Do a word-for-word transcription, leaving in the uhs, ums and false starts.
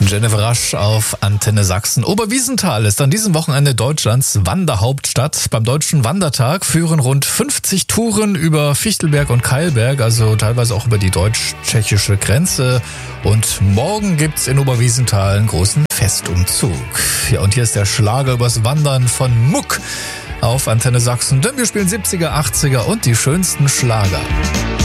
Jennifer Rasch auf Antenne Sachsen. Oberwiesenthal ist an diesem Wochenende Deutschlands Wanderhauptstadt. Beim Deutschen Wandertag führen rund fünfzig Touren über Fichtelberg und Keilberg, also teilweise auch über die deutsch-tschechische Grenze. Und morgen gibt's in Oberwiesenthal einen großen Festumzug. Ja, und hier ist der Schlager übers Wandern von Muck auf Antenne Sachsen. Denn wir spielen siebziger, achtziger und die schönsten Schlager.